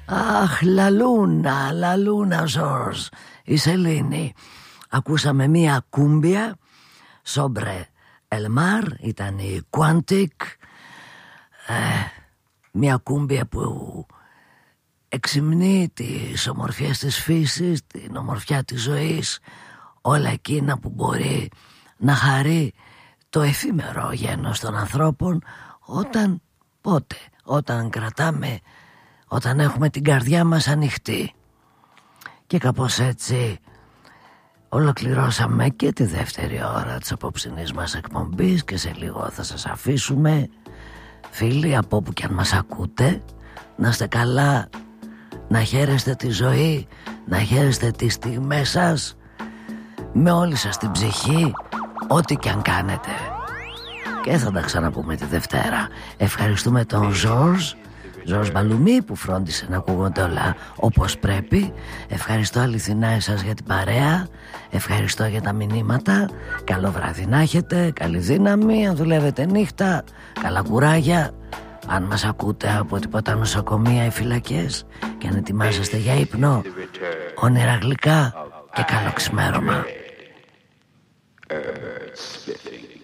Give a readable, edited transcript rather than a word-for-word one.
Αχ, λαλούνα Ζορζ, η Σελήνη. Ακούσαμε μία κούμπια, Σόμπρε Ελμάρ, ήταν η Quantic. Μία κούμπια που εξυμνεί τις ομορφιές της φύσης, την ομορφιά της ζωής, όλα εκείνα που μπορεί να χαρεί το εφήμερο γένος των ανθρώπων όταν έχουμε την καρδιά μας ανοιχτή. Και κάπως έτσι ολοκληρώσαμε και τη δεύτερη ώρα της απόψινής μας εκπομπής και σε λίγο θα σας αφήσουμε. Φίλοι, από όπου και αν μας ακούτε, να είστε καλά, να χαίρεστε τη ζωή, να χαίρεστε τις στιγμές σας με όλη σας την ψυχή, ό,τι και αν κάνετε. Και θα τα ξαναπούμε τη Δευτέρα. Ευχαριστούμε τον Ζορζ Μπαλουμί που φρόντισε να ακούγονται όλα όπως πρέπει. Ευχαριστώ αληθινά εσάς για την παρέα. Ευχαριστώ για τα μηνύματα. Καλό βράδυ να έχετε, καλή δύναμη. Αν δουλεύετε νύχτα, καλά κουράγια. Αν μας ακούτε από τίποτα νοσοκομεία ή φυλακές και αν ετοιμάζεστε για ύπνο, όνειρα γλυκά και καλό ξημέρωμα.